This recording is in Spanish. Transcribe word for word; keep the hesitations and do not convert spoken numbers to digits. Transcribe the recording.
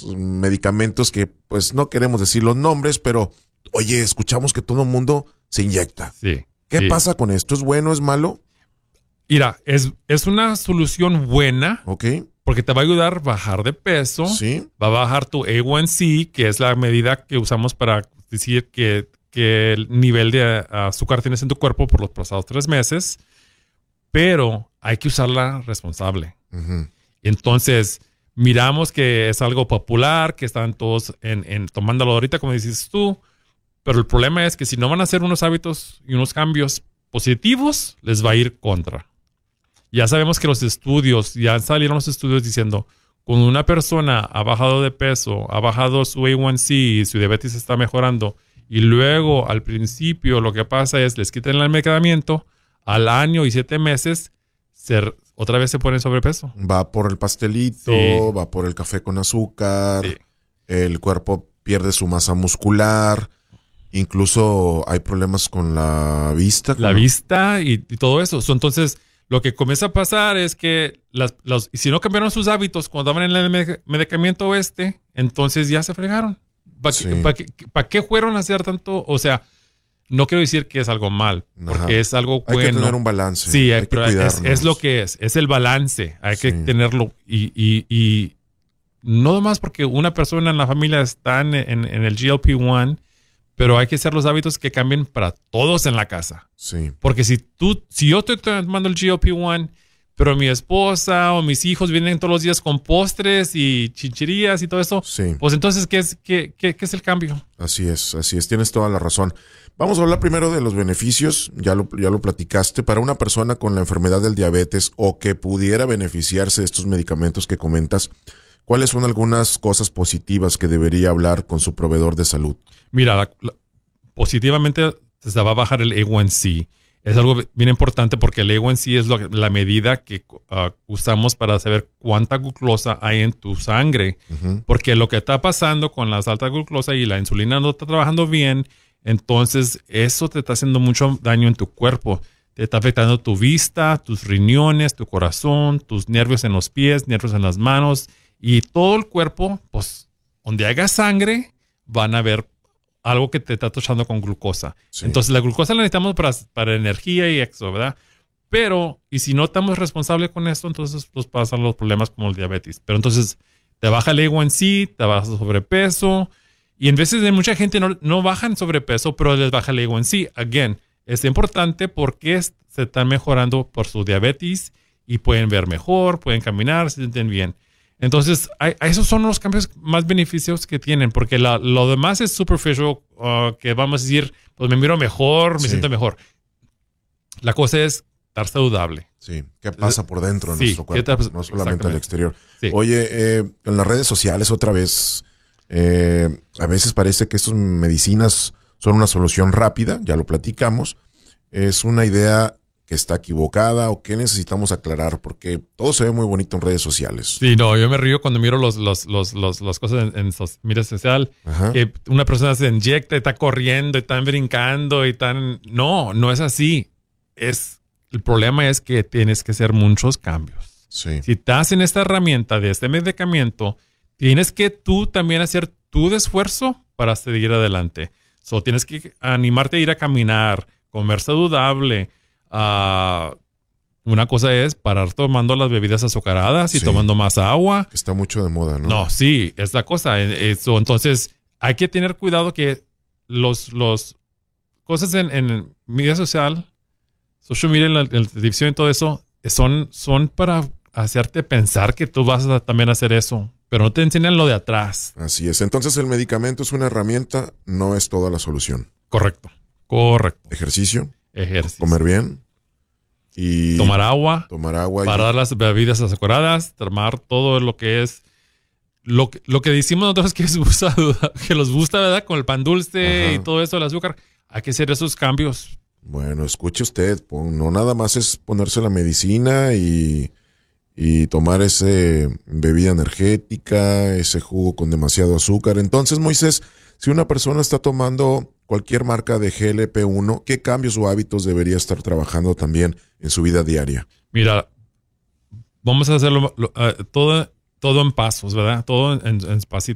medicamentos que pues no queremos decir los nombres, pero oye, escuchamos que todo el mundo se inyecta. Sí. ¿Qué sí. pasa con esto? ¿Es bueno, es malo? Mira, es, es una solución buena. Ok. Porque te va a ayudar a bajar de peso. Sí. Va a bajar tu A uno C, que es la medida que usamos para decir que, que el nivel de azúcar tienes en tu cuerpo por los pasados tres meses. Pero hay que usarla responsable. Uh-huh. Entonces, miramos que es algo popular, que están todos en, en tomándolo ahorita, como dices tú. Pero el problema es que si no van a hacer unos hábitos y unos cambios positivos, les va a ir contra. Ya sabemos que los estudios, ya salieron los estudios diciendo, cuando una persona ha bajado de peso, ha bajado su A uno C y su diabetes está mejorando, y luego al principio lo que pasa es les quitan el medicamento, al año y siete meses se, otra vez se ponen sobrepeso. Va por el pastelito, Sí. va por el café con azúcar, Sí. el cuerpo pierde su masa muscular, incluso hay problemas con la vista. La con... vista y, y todo eso. So, entonces, lo que comienza a pasar es que las, los, si no cambiaron sus hábitos cuando daban el med- medicamento este, entonces ya se fregaron. ¿Para Sí. qué, pa qué, pa qué fueron a hacer tanto? O sea, no quiero decir que es algo mal, porque Ajá. es algo Hay bueno. que tener un balance. Sí, hay que pero es, cuidarnos. es lo que es. Es el balance. Hay Sí. que tenerlo. Y, y, y no nomás porque una persona en la familia está en, en, en el G L P uno, pero hay que hacer los hábitos que cambien para todos en la casa. Sí. Porque si tú, si yo estoy tomando el G L P uno, pero mi esposa o mis hijos vienen todos los días con postres y chincherías y todo eso, Sí. pues entonces, ¿qué es, qué, qué, qué es el cambio? Así es, así es, tienes toda la razón. Vamos a hablar primero de los beneficios, ya lo, ya lo platicaste, para una persona con la enfermedad del diabetes o que pudiera beneficiarse de estos medicamentos que comentas. ¿Cuáles son algunas cosas positivas que debería hablar con su proveedor de salud? Mira, la, la, positivamente se va a bajar el A uno C. Es algo bien importante porque el A uno C es lo, la medida que uh, usamos para saber cuánta glucosa hay en tu sangre. Uh-huh. Porque lo que está pasando con la alta glucosa y la insulina no está trabajando bien, entonces eso te está haciendo mucho daño en tu cuerpo. Te está afectando tu vista, tus riñones, tu corazón, tus nervios en los pies, nervios en las manos y todo el cuerpo. Pues donde haya sangre van a ver algo que te está tochando con glucosa. Sí. Entonces la glucosa la necesitamos para, para energía y eso, ¿verdad? Pero, y si no estamos responsables con esto, entonces pues pasan los problemas como el diabetes. Pero entonces te baja el A uno C, te baja el sobrepeso, y en veces de mucha gente no, no bajan sobrepeso, pero les baja el A uno C. Again, es importante porque se están mejorando por su diabetes y pueden ver mejor, pueden caminar, se sienten bien. Entonces, hay, esos son los cambios más beneficios que tienen, porque la, lo demás es superficial, uh, que vamos a decir, pues me miro mejor, me sí. siento mejor. La cosa es estar saludable. Sí, ¿qué pasa por dentro de sí, nuestro cuerpo? No solamente al exterior. Sí. Oye, eh, en las redes sociales otra vez, eh, a veces parece que estas medicinas son una solución rápida, ya lo platicamos. Es una idea que está equivocada o que necesitamos aclarar, porque todo se ve muy bonito en redes sociales. Sí, no, yo me río cuando miro los, los, los, los, las cosas en, en mira social, Ajá. que una persona se inyecta y está corriendo y están brincando y están... No, no es así. Es, el problema es que tienes que hacer muchos cambios. Sí. Si estás en esta herramienta de este medicamento, tienes que tú también hacer tu esfuerzo para seguir adelante. So, tienes que animarte a ir a caminar, comer saludable. Uh, una cosa es parar tomando las bebidas azucaradas y sí. tomando más agua. Está mucho de moda, ¿no? No, sí, es la cosa. Eso, entonces, hay que tener cuidado que los, los cosas en, en media social, social media, la, la televisión y todo eso, son, son para hacerte pensar que tú vas a también hacer eso, pero no te enseñan lo de atrás. Así es. Entonces, el medicamento es una herramienta, no es toda la solución. Correcto, correcto. Ejercicio. Ejercicio. Comer bien. Y tomar agua. Tomar agua. Parar y... las bebidas azucaradas. Tomar todo lo que es. Lo que, lo que decimos nosotros que, es gusta, que los gusta, ¿verdad? Con el pan dulce. Ajá. Y todo eso, el azúcar. Hay que hacer esos cambios. Bueno, escuche usted. No nada más es ponerse la medicina y, y tomar ese bebida energética, ese jugo con demasiado azúcar. Entonces, Moisés, si una persona está tomando cualquier marca de G L P uno, ¿qué cambios o hábitos debería estar trabajando también en su vida diaria? Mira, vamos a hacerlo lo, uh, todo, todo en pasos, ¿verdad? Todo en, en